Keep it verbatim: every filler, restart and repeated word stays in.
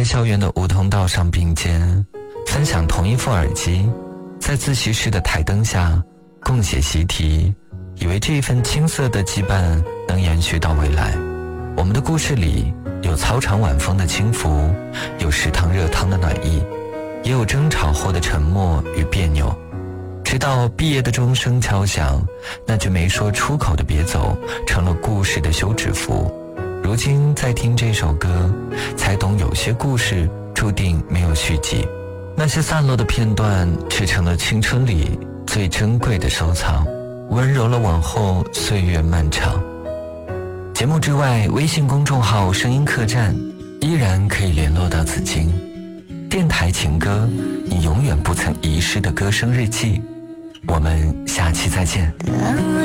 校园的梧桐道上并肩，分享同一副耳机，在自习室的台灯下共写习题，以为这一份青涩的羁绊能延续到未来。我们的故事里有操场晚风的轻浮，有食堂热汤的暖意，也有争吵后的沉默与别扭。直到毕业的钟声敲响，那句没说出口的别走成了故事的休止符。如今再听这首歌，才懂有些故事注定没有续集，那些散落的片段只成了青春里最珍贵的收藏，温柔了往后岁月漫长。节目之外，微信公众号声音客栈依然可以联络到紫金。电台情歌，你永远不曾遗失的歌声日记。我们下期再见。